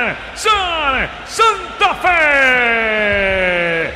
Santa Fe.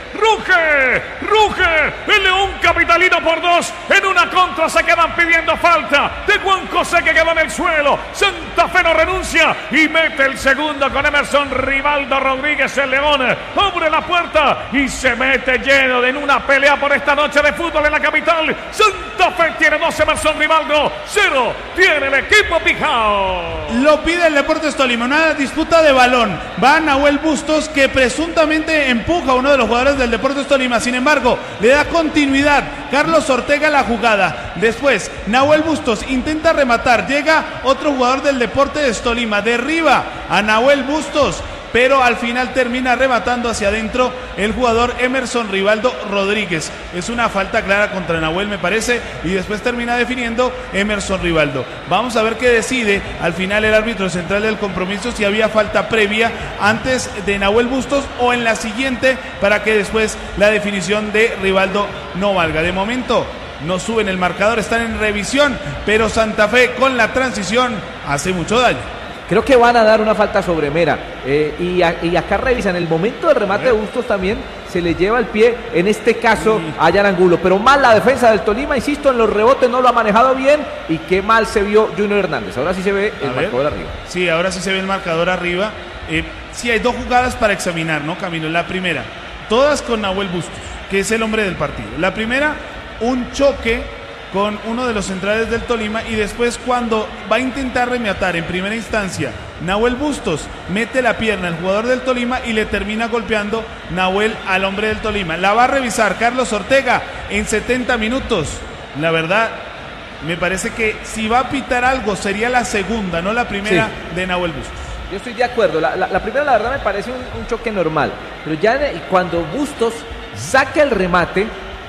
Ruge el León capitalino por 2. En una contra se quedan pidiendo falta de Juan José, que quedó en el suelo. Santa Fe no renuncia y mete el segundo con Emerson Rivaldo Rodríguez. El León abre la puerta y se mete lleno en una pelea por esta noche de fútbol en la capital. Santa Fe tiene 2, Emerson Rivaldo 0 tiene el equipo Pijao. Lo pide el Deportes Tolima, una disputa de balón. Va Nahuel Bustos, que presuntamente empuja a uno de los jugadores del Deportes Tolima. Sin embargo, le da continuidad Carlos Ortega a la jugada. Después, Nahuel Bustos intenta rematar. Llega otro jugador del Deportes Tolima, derriba a Nahuel Bustos, pero al final termina rematando hacia adentro el jugador Emerson Rivaldo Rodríguez. Es una falta clara contra Nahuel, me parece, y después termina definiendo Emerson Rivaldo. Vamos a ver qué decide al final el árbitro central del compromiso, si había falta previa antes de Nahuel Bustos o en la siguiente, para que después la definición de Rivaldo no valga. De momento no suben el marcador, están en revisión, pero Santa Fe con la transición hace mucho daño. Creo que van a dar una falta sobre Mera. Y acá revisan el momento del remate de Bustos, también se le lleva el pie, en este caso a Jan Angulo. Pero mal la defensa del Tolima, insisto, en los rebotes no lo ha manejado bien. Y qué mal se vio Junior Hernández. Ahora sí se ve el marcador arriba. Sí, ahora sí se ve el marcador arriba. Sí, hay 2 jugadas para examinar, ¿no, Camilo? La primera, todas con Nahuel Bustos, que es el hombre del partido. La primera, un choque con uno de los centrales del Tolima, y después cuando va a intentar rematar en primera instancia Nahuel Bustos, mete la pierna al jugador del Tolima y le termina golpeando Nahuel al hombre del Tolima. La va a revisar Carlos Ortega en 70 minutos. La verdad, me parece que si va a pitar algo sería la segunda, no la primera, sí, de Nahuel Bustos. Yo estoy de acuerdo, la primera la verdad me parece un choque normal, pero ya cuando Bustos saca el remate,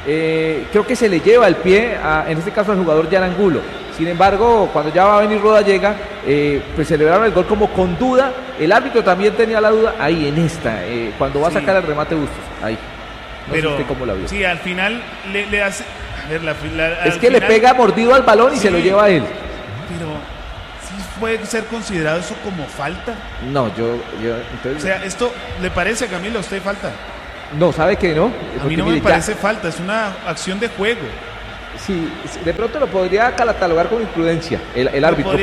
creo que se le lleva el pie en este caso al jugador Jan Angulo. Sin embargo, cuando ya va a venir Rodallega, pues celebraron el gol como con duda. El árbitro también tenía la duda ahí en esta, cuando va a sacar el remate Bustos, ahí. No pero sé usted cómo la vio. Sí, al final le hace, a ver, es que final, le pega mordido al balón y sí, se lo lleva a él. Pero ¿sí puede ser considerado eso como falta? No, yo entonces... O sea, ¿esto le parece, Camilo, a usted falta? No, ¿sabe que no? A mí no me parece falta, es una acción de juego. Sí, de pronto lo podría catalogar como imprudencia el árbitro,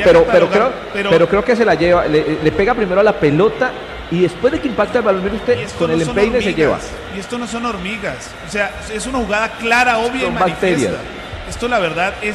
pero creo que se la lleva, le pega primero a la pelota y después de que impacta el balón, mire usted, con el empeine se lleva. Y esto no son hormigas, o sea, es una jugada clara, obvia y manifiesta. Esto la verdad es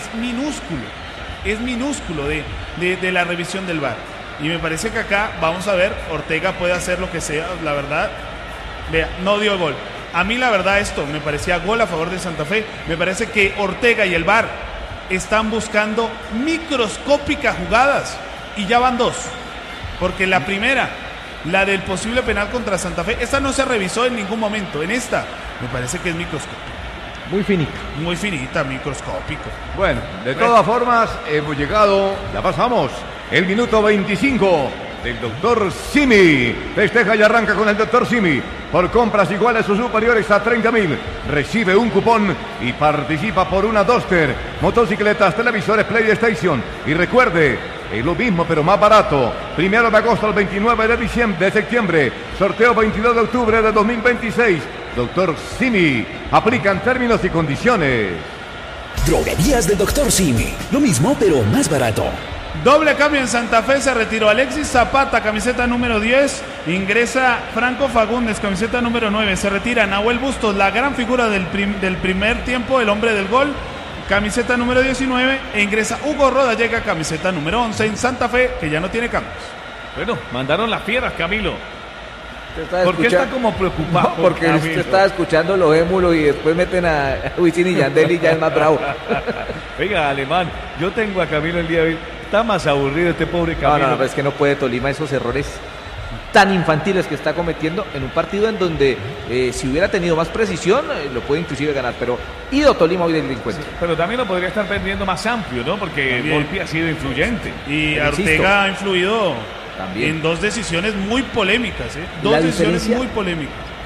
minúsculo de la revisión del VAR. Y me parece que acá, vamos a ver, Ortega puede hacer lo que sea, la verdad. Vea, no dio gol. A mí la verdad esto me parecía gol a favor de Santa Fe. Me parece que Ortega y el VAR están buscando microscópicas jugadas y ya van 2. Porque la primera, la del posible penal contra Santa Fe, esta no se revisó en ningún momento. En esta me parece que es microscópica. Muy finita, microscópico. Bueno, de todas formas hemos llegado, ya pasamos el minuto 25 del Dr. Simi. Festeja y arranca con el Dr. Simi. Por compras iguales o superiores a 30.000, recibe un cupón y participa por una Duster, motocicletas, televisores, PlayStation. Y recuerde, es lo mismo pero más barato. 1 de agosto al 29 de septiembre. Sorteo 22 de octubre de 2026. Dr. Simi. Aplican términos y condiciones. Droguerías del Dr. Simi. Lo mismo pero más barato. Doble cambio en Santa Fe, se retiró Alexis Zapata, camiseta número 10, ingresa Franco Fagundes, camiseta número 9, se retira Nahuel Bustos, la gran figura del primer tiempo, el hombre del gol, camiseta número 19, e ingresa Hugo Rodallega, camiseta número 11 en Santa Fe, que ya no tiene cambios. Bueno, mandaron las fieras, Camilo. ¿Por qué está como preocupado? No, porque usted estaba escuchando los émulos y después meten a Wisin y Yandel y ya es más bravo. Oiga, Alemán, yo tengo a Camilo el día de hoy. Está más aburrido este pobre Camilo. No, es que no puede Tolima esos errores tan infantiles que está cometiendo en un partido en donde si hubiera tenido más precisión lo puede inclusive ganar, pero ido Tolima hoy del encuentro. Sí, pero también lo podría estar perdiendo más amplio, ¿no? Porque Volpi ha sido influyente. Y Ortega ha influido también en 2 decisiones muy polémicas, 2 decisiones muy polémicas.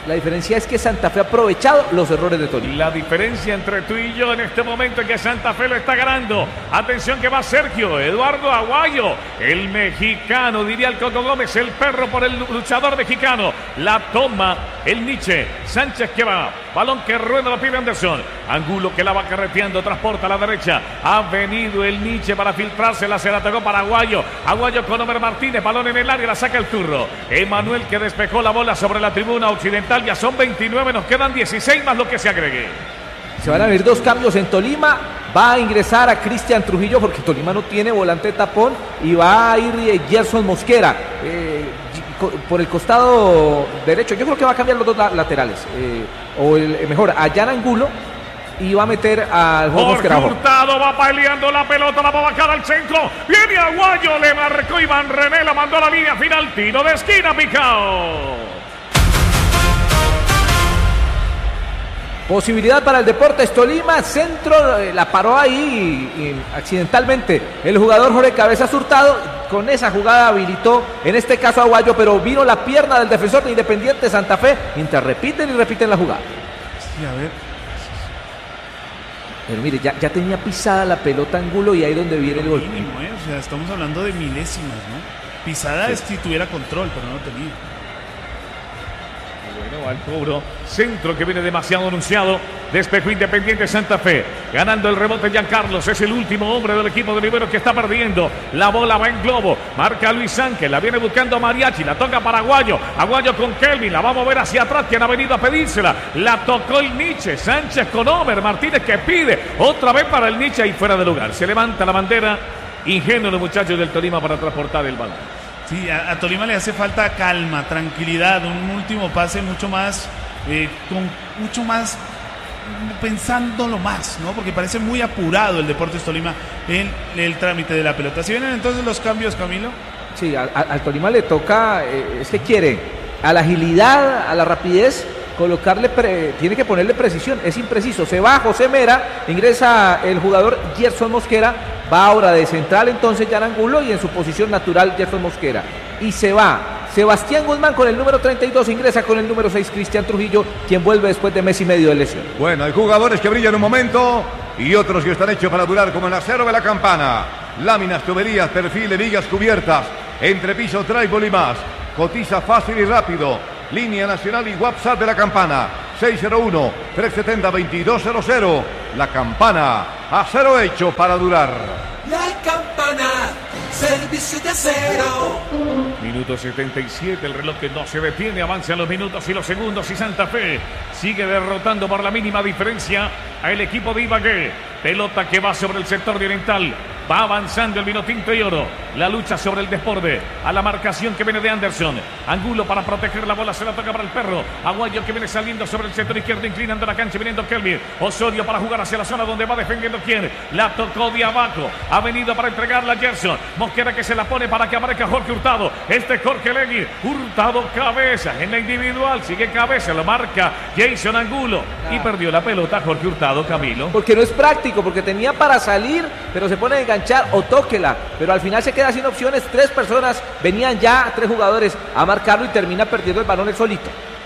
La diferencia es que Santa Fe ha aprovechado los errores de Tolima. La diferencia entre tú y yo en este momento es que Santa Fe lo está ganando. Atención que va Sergio Eduardo Aguayo, el mexicano, diría el Coco Gómez, el perro por el luchador mexicano. La toma el Nietzsche. Sánchez que va. Balón que rueda, lo pide Anderson. Angulo que la va carreteando, transporta a la derecha. Ha venido el Nietzsche para filtrársela, se la tocó para Aguayo. Aguayo con Omer Martínez, balón en el área, la saca el turro. Emanuel que despejó la bola sobre la tribuna occidental. Ya son 29, nos quedan 16 más lo que se agregue. Se van a ver 2 cambios en Tolima. Va a ingresar a Cristian Trujillo porque Tolima no tiene volante de tapón. Y va a ir Gerson Mosquera por el costado derecho. Yo creo que va a cambiar los 2 laterales. Mejor, a Jan Angulo. Y va a meter al Jorge Hurtado va peleando la pelota, la va a bajar al centro. Viene Aguayo, le marcó Iván René, la mandó a la línea final. Tiro de esquina, Picao. Posibilidad para el Deportes Tolima, centro, la paró ahí accidentalmente el jugador Jorge Cabezas Hurtado. Con esa jugada habilitó, en este caso Aguayo, pero vino la pierna del defensor de Independiente Santa Fe, mientras repiten la jugada. Sí, a ver. Pero mire, ya tenía pisada la pelota Angulo y ahí donde viene el gol. Mínimo, o sea, estamos hablando de milésimas, ¿no? Pisada sí. Es si tuviera control, pero no lo tenía. Bueno, al cobro, centro que viene demasiado anunciado, despejó Independiente Santa Fe, ganando el rebote Giancarlos, es el último hombre del equipo de Rivero que está perdiendo, la bola va en globo, marca Luis Sánchez, la viene buscando Mariachi, la toca para Aguayo, Aguayo con Kelvin, la va a mover hacia atrás, quien ha venido a pedírsela, la tocó el Nietzsche, Sánchez con Omer Martínez que pide, otra vez para el Nietzsche y fuera de lugar, se levanta la bandera, ingenuo los muchachos del Tolima para transportar el balón. Sí, a Tolima le hace falta calma, tranquilidad, un último pase mucho más, pensándolo más, ¿no? Porque parece muy apurado el Deportes Tolima en el trámite de la pelota. ¿Si vienen entonces los cambios, Camilo? Sí, al Tolima le toca, es que quiere a la agilidad, a la rapidez, tiene que ponerle precisión, es impreciso. Se va José Mera, ingresa el jugador Gerson Mosquera, va ahora de central entonces Jan Angulo y en su posición natural Gerson Mosquera. Y se va Sebastián Guzmán con el número 32, ingresa con el número 6 Cristian Trujillo, quien vuelve después de mes y medio de lesión. Bueno, hay jugadores que brillan un momento y otros que están hechos para durar, como el acero de la Campana. Láminas, tuberías, perfiles, vigas cubiertas, entrepiso, tribal y más. Cotiza fácil y rápido. Línea nacional y WhatsApp de la Campana, 601-370-2200. La Campana, acero hecho para durar. La Campana, servicio de acero. Minuto 77, el reloj que no se detiene, avanzan los minutos y los segundos y Santa Fe sigue derrotando por la mínima diferencia al equipo de Ibagué. Pelota que va sobre el sector oriental. Va avanzando el vino tinto y oro. La lucha sobre el desborde. A la marcación que viene de Anderson. Angulo para proteger la bola. Se la toca para el perro. Aguayo que viene saliendo sobre el sector izquierdo. Inclinando la cancha. Viniendo Kelvin. Osorio para jugar hacia la zona donde va defendiendo quién. La tocó de abajo. Ha venido para entregarla a Gerson. Mosquera que se la pone para que aparezca Jorge Hurtado. Este es Jorge Legui. Hurtado cabeza. En la individual. Sigue cabeza. Lo marca Jason Angulo. Y perdió la pelota Jorge Hurtado, Camilo. Porque no es práctico. Porque tenía para salir. Pero se pone a enganchar o tóquela, pero al final se queda sin opciones. 3 personas venían ya, 3 jugadores a marcarlo y termina perdiendo el balón él solito.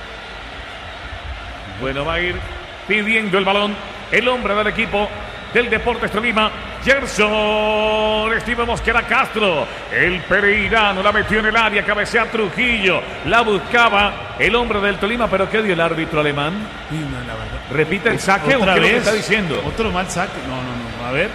Bueno, va a ir pidiendo el balón el hombre del equipo del Deportes Tolima, Gerson Steven Mosquera Castro. El pereirano la metió en el área, cabecea Trujillo, la buscaba el hombre del Tolima, pero ¿qué dio el árbitro alemán? Sí, no, la verdad. Repite el saque, ¿Otra vez? ¿Qué está diciendo? Otro mal saque. No. A ver.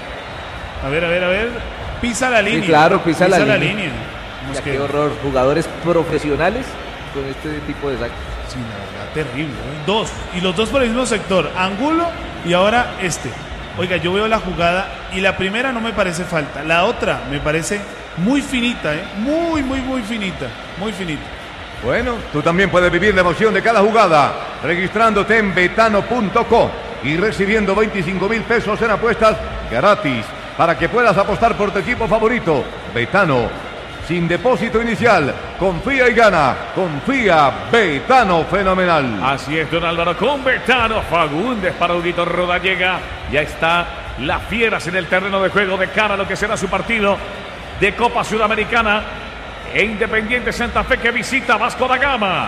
Pisa la línea. Sí, claro, pisa la línea. Ya, qué horror. Jugadores profesionales con este tipo de saques. Sí, la verdad, terrible. 2. Y los 2 por el mismo sector. Angulo y ahora este. Oiga, yo veo la jugada y la primera no me parece falta. La otra me parece muy finita, muy finita. Muy finita. Bueno, tú también puedes vivir la emoción de cada jugada registrándote en betano.co y recibiendo 25,000 pesos en apuestas gratis para que puedas apostar por tu equipo favorito. Betano, sin depósito inicial. Confía y gana. Confía, Betano, fenomenal. Así es, don Álvaro, con Betano. Fagundes para Huguito Roda llega. Ya está las Fieras en el terreno de juego de cara a lo que será su partido de Copa Sudamericana. E Independiente Santa Fe que visita Vasco da Gama.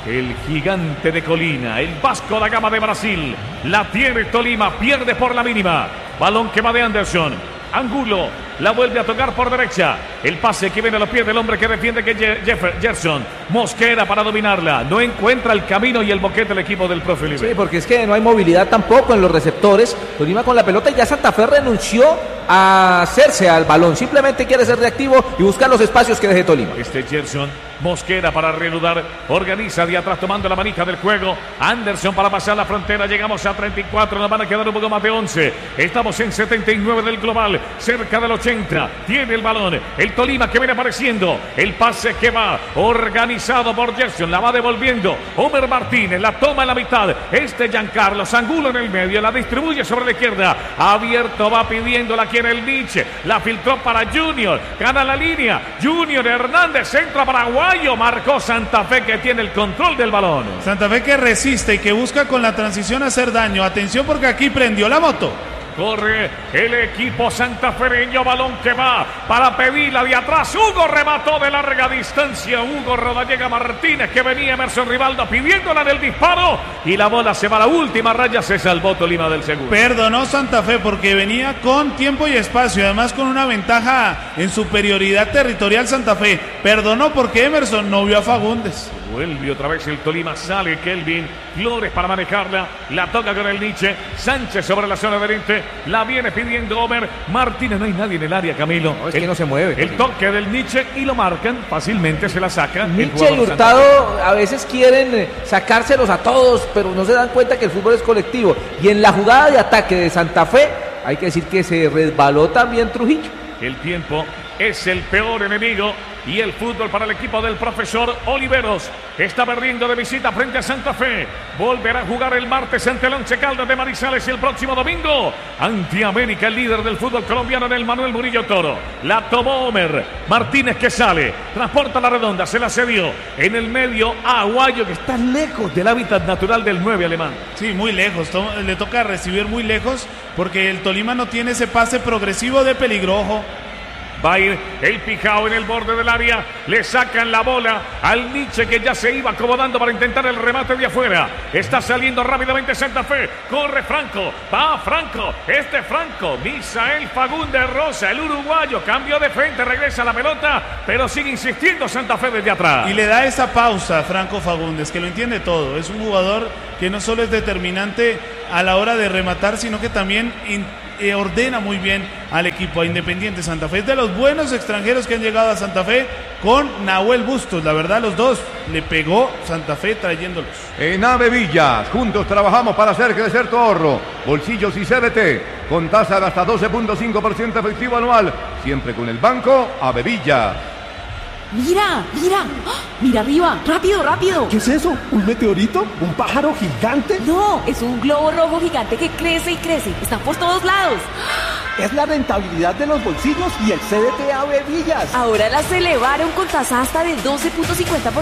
El gigante de Colina, el Vasco da Gama de Brasil. La tiene Tolima, pierde por la mínima. Balón que va de Anderson. Angulo la vuelve a tocar por derecha. El pase que viene a los pies del hombre que defiende, que es Gerson. Mosquera para dominarla. No encuentra el camino y el boquete el equipo del profe Oliver. Sí, porque es que no hay movilidad tampoco en los receptores. Tolima con la pelota y ya Santa Fe renunció a hacerse al balón. Simplemente quiere ser reactivo y buscar los espacios que deje Tolima. Gerson. Mosquera para reanudar. Organiza de atrás tomando la manija del juego. Anderson para pasar la frontera. Llegamos a 34. Nos van a quedar un poco más de 11. Estamos en 79 del global. Cerca del 80. Tiene el balón. El Tolima que viene apareciendo. El pase que va organizado por Gerson. La va devolviendo. Homer Martínez la toma en la mitad. Giancarlo Angulo en el medio. La distribuye sobre la izquierda. Abierto va pidiéndola aquí en el niche. La filtró para Junior. Gana la línea. Junior Hernández entra para Paraguayo. Marcó Santa Fe que tiene el control del balón. Santa Fe que resiste y que busca con la transición hacer daño. Atención porque aquí prendió la moto. Corre el equipo santafereño, balón que va para pedirla de atrás. Hugo remató de larga distancia. Hugo Rodallega Martínez que venía Emerson Rivaldo pidiéndola en el disparo. Y la bola se va a la última raya. Se salvó Tolima del segundo. Perdonó Santa Fe porque venía con tiempo y espacio. Además con una ventaja en superioridad territorial Santa Fe. Perdonó porque Emerson no vio a Fagundes. Vuelve otra vez el Tolima, sale Kelvin Flores para manejarla, la toca con el niche, Sánchez sobre la zona de oriente, la viene pidiendo Homer Martínez, no hay nadie en el área, Camilo. No, es que no se mueve. El toque del niche y lo marcan, fácilmente se la saca. Nietzsche y Hurtado a veces quieren sacárselos a todos, pero no se dan cuenta que el fútbol es colectivo. Y en la jugada de ataque de Santa Fe, hay que decir que se resbaló también Trujillo. El tiempo es el peor enemigo y el fútbol para el equipo del profesor Oliveros. Está perdiendo de visita frente a Santa Fe. Volverá a jugar el martes ante el Once Caldas de Manizales y el próximo domingo ante América, el líder del fútbol colombiano en el Manuel Murillo Toro. La tomó Homer Martínez que sale, transporta la redonda, se la cedió en el medio a Aguayo que está lejos del hábitat natural del 9 alemán. Sí, muy lejos, le toca recibir muy lejos porque el Tolima no tiene ese pase progresivo de peligro. Ojo. Va a ir el Pijao en el borde del área. Le sacan la bola al Nietzsche que ya se iba acomodando para intentar el remate de afuera. Está saliendo rápidamente Santa Fe. Corre Franco. Va Franco. Franco. Misael Fagundes Rosa, el uruguayo. Cambio de frente. Regresa la pelota. Pero sigue insistiendo Santa Fe desde atrás. Y le da esa pausa a Franco Fagundes, que lo entiende todo. Es un jugador que no solo es determinante a la hora de rematar, sino que también ordena muy bien al equipo, a Independiente Santa Fe. Es de los buenos extranjeros que han llegado a Santa Fe con Nahuel Bustos. La verdad, los dos le pegó Santa Fe trayéndolos. En Ave Villas, juntos trabajamos para hacer crecer tu ahorro. Bolsillos y CBT, con tasa de hasta 12.5% efectivo anual. Siempre con el banco Ave Villas. Mira, mira, mira arriba, rápido, rápido. ¿Qué es eso? ¿Un meteorito? ¿Un pájaro gigante? No, es un globo rojo gigante que crece y crece. Están por todos lados. Es la rentabilidad de los bolsillos y el CDT Ave Villas. Ahora las elevaron con tasa hasta del 12.50%.